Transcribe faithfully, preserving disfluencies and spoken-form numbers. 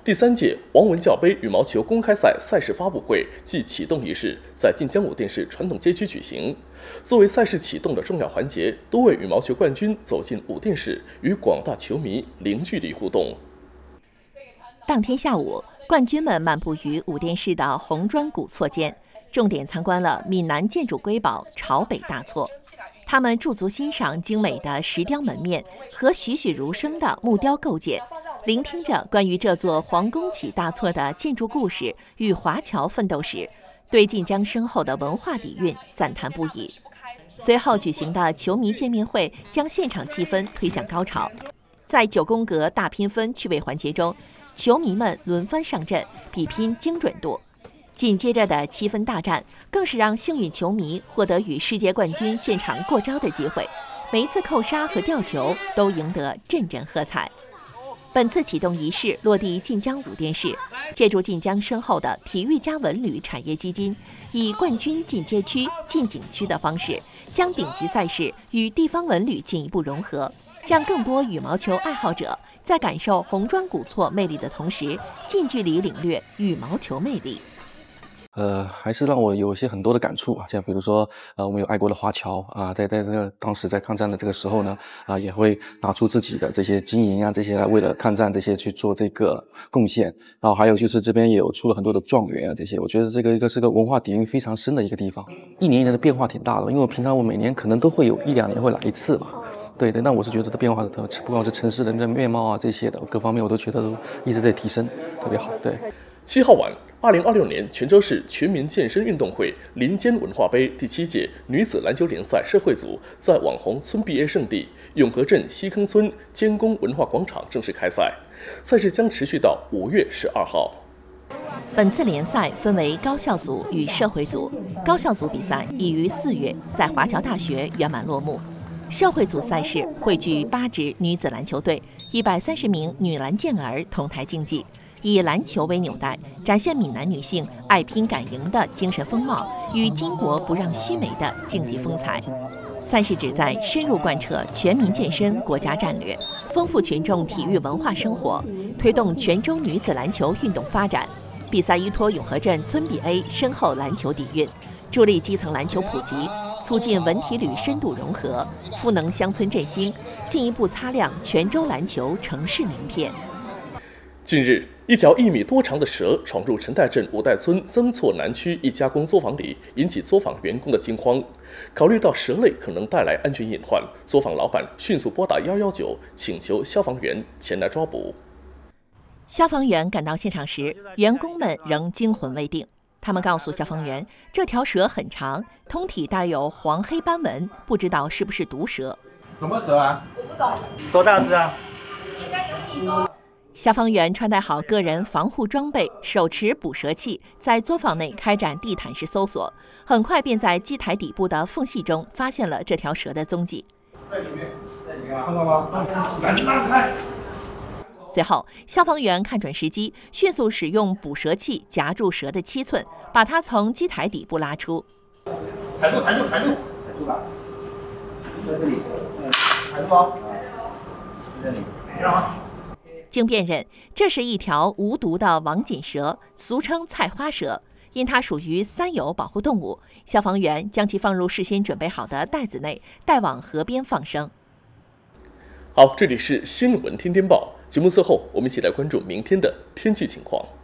第三届王文教杯羽毛球公开赛赛事发布会暨启动仪式在晋江武店市传统街区举行。作为赛事启动的重要环节，多位羽毛球冠军走进武店市，与广大球迷零距离互动。 当天下午，冠军们漫步于武店市的红砖古厝间，重点参观了闽南建筑瑰宝朝北大厝。他们驻足欣赏精美的石雕门面和栩栩如生的木雕构件，聆听着关于这座皇宫起大厝的建筑故事与华侨奋斗史，对晋江深厚的文化底蕴赞叹不已。随后举行的球迷见面会将现场气氛推向高潮。在九宫格大拼分趣味环节中，球迷们轮番上阵，比拼精准度。紧接着的七分大战更是让幸运球迷获得与世界冠军现场过招的机会，每一次扣杀和吊球都赢得阵阵喝彩。本次启动仪式落地晋江武店市，借助晋江深厚的体育加文旅产业基金，以冠军进街区、进景区的方式，将顶级赛事与地方文旅进一步融合，让更多羽毛球爱好者在感受红砖古厝魅力的同时，近距离领略羽毛球魅力。 呃，还是让我有一些很多的感触啊，像比如说，呃，我们有爱国的华侨啊，在在那个当时在抗战的这个时候呢，啊，也会拿出自己的这些经营啊，这些来为了抗战这些去做这个贡献。然后还有就是这边也有出了很多的状元啊，这些，我觉得这个一个是个文化底蕴非常深的一个地方，一年一年的变化挺大的，因为我平常我每年可能都会有一两年会来一次吧。对对，那我是觉得这变化的，不管是城市人的面貌啊这些的各方面，我都觉得都一直在提升，特别好。对。 七号晚，二零二六年泉州市全民健身运动会林间文化杯第七届女子篮球联赛社会组在网红村 B A 圣地永和镇西坑村监工文化广场正式开赛，赛事将持续到五月十二号。 本次联赛分为高校组与社会组，高校组比赛已于四月在华侨大学圆满落幕。社会组赛事汇聚八支女子篮球队、一百三十名女篮健儿同台竞技，以篮球为纽带，展现闽南女性爱拼敢赢的精神风貌与巾帼不让须眉的竞技风采。赛事旨在深入贯彻全民健身国家战略，丰富群众体育文化生活，推动泉州女子篮球运动发展。比赛依托永和镇村 B A 深厚篮球底蕴，助力基层篮球普及，促进文体旅深度融合，赋能乡村振兴，进一步擦亮泉州篮球城市名片。 近日，一条一米多长的蛇闯入陈代镇五代村曾厝南区一家工作坊里，引起作坊员工的惊慌。考虑到蛇类可能带来安全隐患，作坊老板迅速拨打一一九，请求消防员前来抓捕。 消防员赶到现场时，员工们仍惊魂未定。他们告诉消防员，这条蛇很长，通体带有黄黑斑纹，不知道是不是毒蛇。 什么蛇啊？ 我不懂。 多大只啊？ 应该有米多。 消防员穿戴好个人防护装备，手持捕蛇器，在作坊内开展地毯式搜索，很快便在机台底部的缝隙中发现了这条蛇的踪迹。 在里面，在里面，看到吗？赶紧拉开！ 随后，消防员看准时机，迅速使用捕蛇器夹住蛇的七寸，把它从机台底部拉出。 抬住，抬住，抬住，抬住吧！在这里，抬住哦，在这里，没有啊。 经辨认，这是一条无毒的网锦蛇，俗称菜花蛇。因它属于三有保护动物，消防员将其放入事先准备好的袋子内，带往河边放生。 好，这里是新闻天天报节目，最后我们一起来关注明天的天气情况。